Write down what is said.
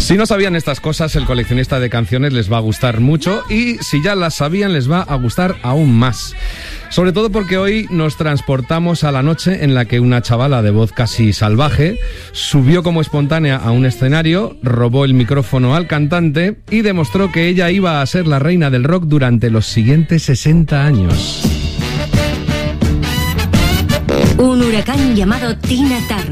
Si no sabían estas cosas, el coleccionista de canciones les va a gustar mucho, y si ya las sabían, les va a gustar aún más. Sobre todo porque hoy nos transportamos a la noche en la que una chavala de voz casi salvaje subió como espontánea a un escenario, robó el micrófono al cantante y demostró que ella iba a ser la reina del rock durante los siguientes 60 años. Un huracán llamado Tina Turner